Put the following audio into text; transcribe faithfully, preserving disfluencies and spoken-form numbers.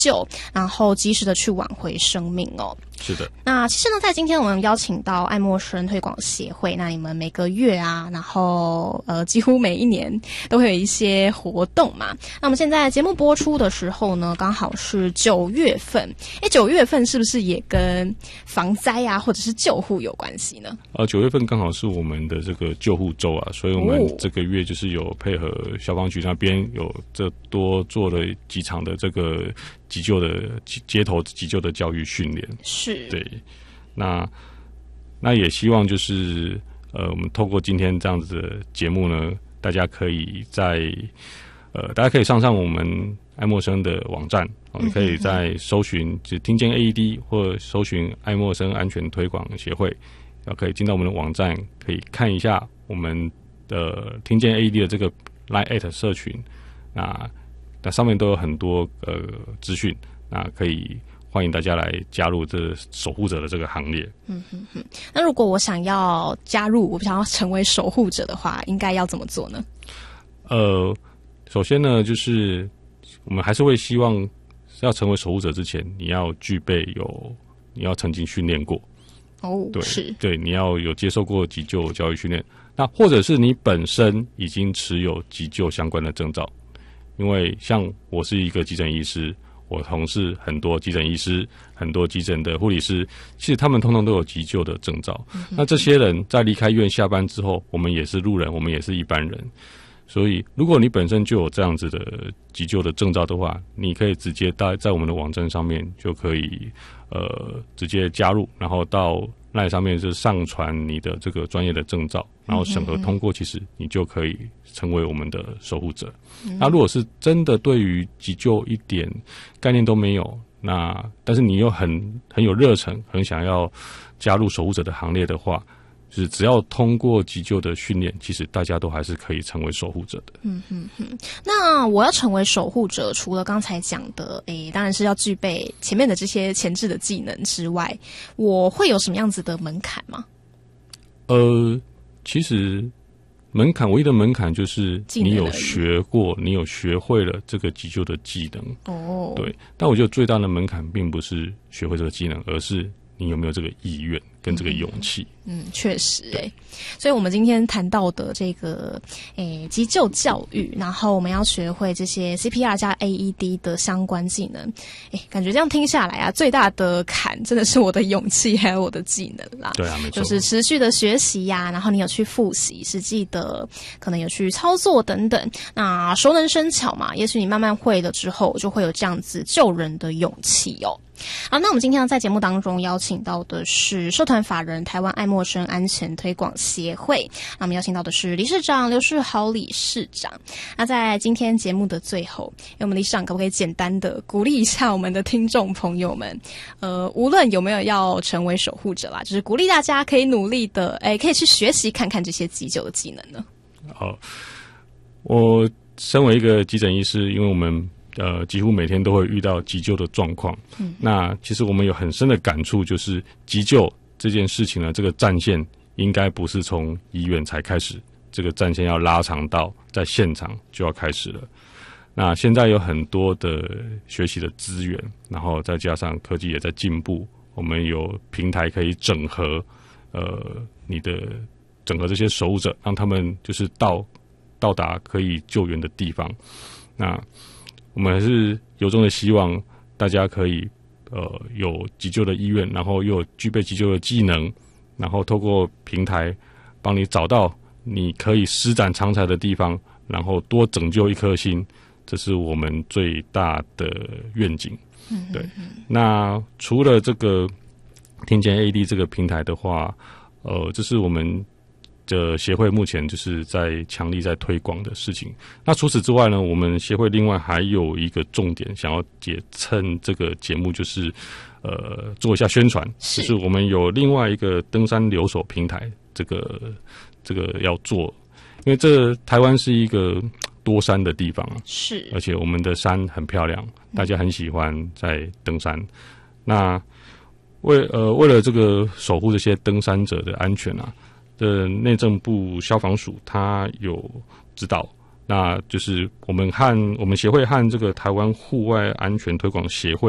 救，然后及时的去挽回生命哦。 是的。 那其实呢，在今天我们邀请到爱默生推广协会，那你们每个月啊，然后呃，几乎每一年都会有一些活动嘛。那我们现在节目播出的时候呢，刚好是九月份。哎，九月份是不是也跟防灾啊，或者是救护有关系呢？ 呃，九月份刚好是我们的这个救护周啊，所以我们这个月就是有配合消防局那边有这多做了几场的这个急救的街头急救的教育训练。 是。 对。那那也希望就是呃，我们透过今天这样子的节目呢，大家可以在呃，大家可以上上我们爱默生的网站，哦，你可以在搜寻就听见 A E D 或搜寻爱默生安全推广协会，然后可以进到我们的网站，可以看一下我们的听见 A E D 的这个 Line at 社群，那那上面都有很多呃资讯，那可以欢迎大家来加入这守护者的这个行列。 嗯哼哼。那如果我想要加入，我想要成为守护者的话，应该要怎么做呢？ 呃，首先呢，就是我们还是会希望要成为守护者之前，你要具备有你要曾经训练过。 哦， 对， 是， 对，你要有接受过急救教育训练，那或者是你本身已经持有急救相关的证照，因为像我是一个急诊医师。我同事很多急诊医师，很多急诊的护理师，其实他们通通都有急救的证照。嗯、那这些人在离开医院下班之后，我们也是路人，我们也是一般人。所以，如果你本身就有这样子的急救的证照的话，你可以直接在在我们的网站上面就可以呃直接加入，然后到那上面是上传你的这个专业的证照，然后审核通过，其实你就可以成为我们的守护者。嗯、那如果是真的对于急救一点概念都没有，那但是你又很很有热忱，很想要加入守护者的行列的话，就是只要通过急救的训练，其实大家都还是可以成为守护者的。 嗯哼哼。那我要成为守护者，除了刚才讲的，诶，当然是要具备前面的这些前置的技能之外，我会有什么样子的门槛吗？ 呃，其实门槛唯一的门槛就是你有学过，你有学会了这个急救的技能。哦，对。但我觉得最大的门槛并不是学会这个技能，而是你有没有这个意愿跟这个勇气？嗯， 确实哎、欸。所以我们今天谈到的这个诶急救教育，然后我们要学会这些 C P R 加 A E D 的相关技能。哎，感觉这样听下来啊，最大的坎真的是我的勇气还有我的技能啦。 对啊，没错， 就是持续的学习呀、啊，然后你有去复习，实际的可能有去操作等等。那熟能生巧嘛，也许你慢慢会了之后，就会有这样子救人的勇气哦。好，那我们今天呢，在节目当中邀请到的是社团法人台湾爱默生安全推广协会，那我们邀请到的是理事长刘世豪理事长。那在今天节目的最后，我们理事长可不可以简单的鼓励一下我们的听众朋友们？呃，无论有没有要成为守护者啦，就是鼓励大家可以努力的，哎，可以去学习看看这些急救的技能呢。 好，我身为一个急诊医师，因为我们呃，几乎每天都会遇到急救的状况。嗯，那其实我们有很深的感触，就是急救这件事情呢，这个战线应该不是从医院才开始，这个战线要拉长到在现场就要开始了。那现在有很多的学习的资源，然后再加上科技也在进步，我们有平台可以整合，呃，你的整合这些守护者，让他们就是到到达可以救援的地方。那我们还是由衷的希望大家可以呃有急救的意愿，然后又有具备急救的技能，然后透过平台帮你找到你可以施展长才的地方，然后多拯救一颗心，这是我们最大的愿景。嗯、对。那除了这个听见 A E D 这个平台的话，呃，这是我们的协会目前就是在强力在推广的事情。那除此之外呢，我们协会另外还有一个重点，想要也趁这个节目就是呃做一下宣传，是就是我们有另外一个登山留守平台，这个这个要做，因为这台湾是一个多山的地方， 是，而且我们的山很漂亮，大家很喜欢在登山。嗯、那为呃为了这个守护这些登山者的安全啊。的内政部消防署，它有指导那就是我们和我们协会和这个台湾户外安全推广协会